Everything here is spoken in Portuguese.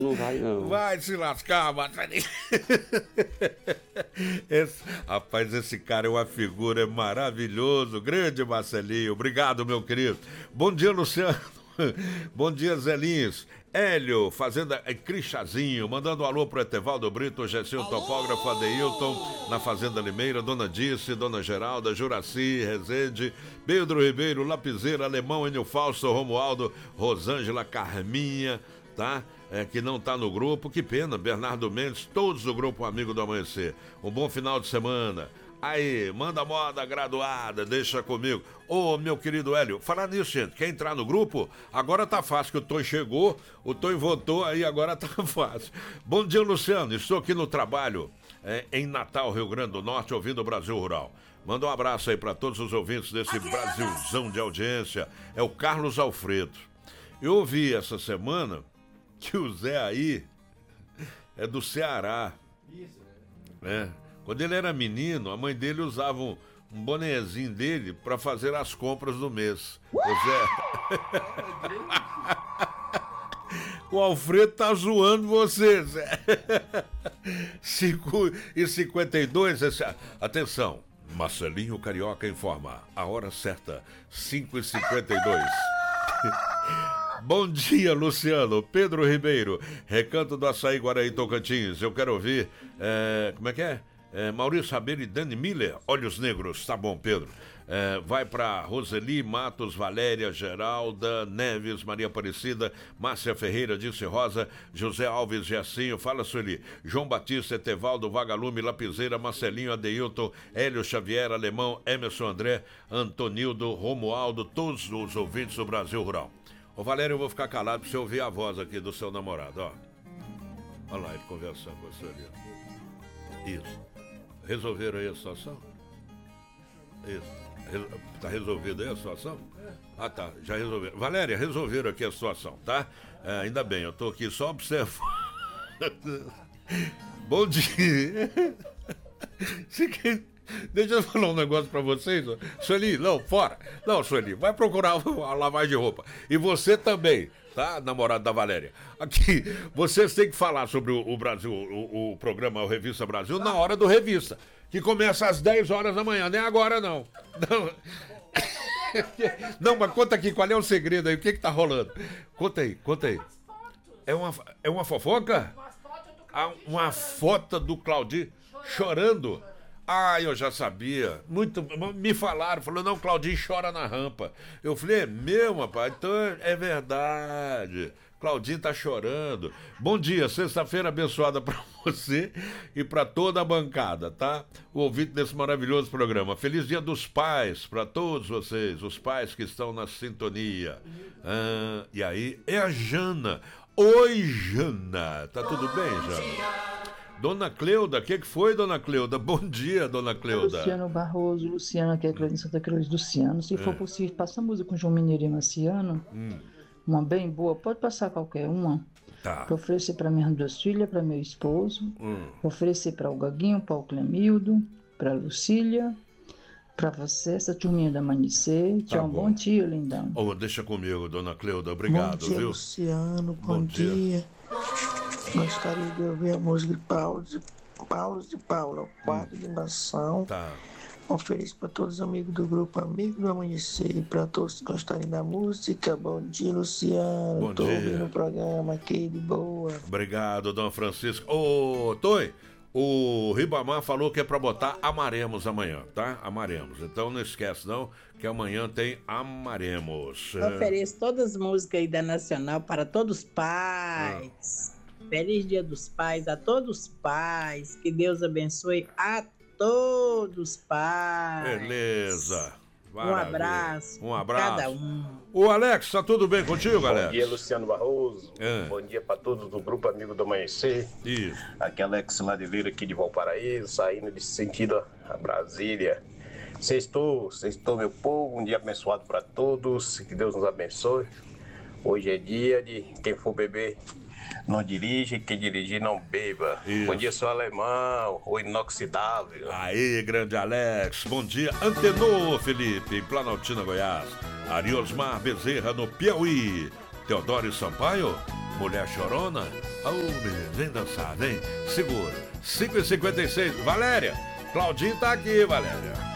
Não vai, não. Vai se lascar, Marcelinho. Rapaz, esse cara é uma figura, é maravilhoso. Grande Marcelinho. Obrigado, meu querido. Bom dia, Luciano. Bom dia, Zelinhos. Hélio, Fazenda Crixazinho, mandando um alô pro Etevaldo Brito, Gessinho Topógrafo, Adeilton, na Fazenda Limeira, Dona Dice, Dona Geralda, Juraci, Rezende, Pedro Ribeiro, Lapiseira, Alemão, Enio Fausto, Romualdo, Rosângela, Carminha, tá? Que não tá no grupo, que pena, Bernardo Mendes, todos do grupo Amigo do Amanhecer. Um bom final de semana. Aí, manda moda graduada, deixa comigo. Ô, meu querido Hélio, falar nisso, gente, quer entrar no grupo? Agora tá fácil, que o Tom chegou, o Tom votou, aí agora tá fácil. Bom dia, Luciano, estou aqui no trabalho, em Natal, Rio Grande do Norte, ouvindo o Brasil Rural. Manda um abraço aí para todos os ouvintes desse Brasilzão de audiência. É o Carlos Alfredo. Eu ouvi essa semana que o Zé aí é do Ceará. Isso, né? Quando ele era menino, a mãe dele usava um bonezinho dele para fazer as compras do mês. O Zé... O Alfredo tá zoando você, Zé. 5h52. Atenção, Marcelinho Carioca informa. A hora certa, 5h52. Bom dia, Luciano. Pedro Ribeiro, Recanto do Açaí, Guaraí, Tocantins. Eu quero ouvir, como é que é? Maurício Rabelo e Dani Miller, Olhos Negros. Tá bom, Pedro. Vai para Roseli, Matos, Valéria, Geralda, Neves, Maria Aparecida, Márcia Ferreira, Disse Rosa, José Alves, Jacinho, fala, Sueli, João Batista, Etevaldo, Vagalume, Lapiseira, Marcelinho, Adeilton, Hélio Xavier, Alemão, Emerson André, Antonildo, Romualdo, todos os ouvintes do Brasil Rural. Ô Valério, eu vou ficar calado pra você ouvir a voz aqui do seu namorado, ó. Olha lá ele conversando com você ali. Isso. Resolveram aí a situação? Isso. Tá resolvida aí a situação? Ah, tá, já resolveram. Valéria, resolveram aqui a situação, tá? Ainda bem, eu tô aqui só observando. Bom dia. Deixa eu falar um negócio pra vocês. Sueli, não, fora. Não, Sueli, vai procurar a lavagem de roupa. E você também, tá, namorado da Valéria? Aqui, vocês têm que falar sobre o Brasil, o programa, o Revista Brasil, na hora do Revista, que começa às 10 horas da manhã, nem agora não. Não, mas conta aqui, qual é o segredo aí, o que tá rolando? Conta aí. É uma fofoca? Uma foto do Claudinho chorando. Ah, eu já sabia. Me falaram, não, Claudinho chora na rampa. Eu falei, é mesmo, rapaz? Então é verdade. Claudinho tá chorando. Bom dia, sexta-feira abençoada pra você e pra toda a bancada, tá? O ouvinte desse maravilhoso programa. Feliz Dia dos Pais pra todos vocês, os pais que estão na sintonia. E aí, é a Jana. Oi, Jana. Tá tudo bem, Jana? Dona Cleuda, o que foi, Dona Cleuda? Bom dia, Dona Cleuda. Luciano Barroso, Luciano, aqui é Cleuda em Santa Cruz, Luciano. Se for possível, passa música com João Mineiro e Marciano. Uma bem boa, pode passar qualquer uma. Tá. Pra oferecer para minhas duas filhas, para meu esposo. Oferecer para o Gaguinho, para o Clemildo, para a Lucília, para você, essa turminha da Amanhecer. Tchau, bom dia, lindão. Deixa comigo, Dona Cleuda, obrigado, bom dia, viu? Luciano, bom dia. Gostaria de ouvir a música de Paulo de Paula, o quadro de nação. Tá. Ofereço para todos os amigos do grupo Amigo do Amanhecer e para todos que gostarem da música. Bom dia, Luciano. Bom Tô dia. ouvindo o programa aqui de boa. Obrigado, Dona Francisca. Ô, Toi, o Ribamar falou que é pra botar Amaremos amanhã, tá? Amaremos. Então não esquece não, que amanhã tem Amaremos. Ofereço todas as músicas aí da Nacional para todos os pais. Feliz Dia dos Pais a todos os pais. Que Deus abençoe a todos os pais. Beleza. Um abraço. Um abraço. Cada um. O Alex, tá tudo bem contigo, Alex? Bom dia, Luciano Barroso. Bom dia para todos do Grupo Amigo do Amanhecer. Isso. Aqui é Alex Ladeleiro aqui de Valparaíso, saindo de sentido a Brasília. Sextou, meu povo, um dia abençoado para todos, que Deus nos abençoe. Hoje é dia de quem for beber não dirige, quem dirigir não beba. Isso. Bom dia, seu alemão, o inoxidável. Aí, grande Alex. Bom dia, Antenor Felipe, em Planaltina, Goiás. Ariosmar Bezerra, no Piauí. Teodoro Sampaio, mulher chorona. Menino, vem dançar, vem. Segura. 5h56. Valéria, Claudinho tá aqui, Valéria.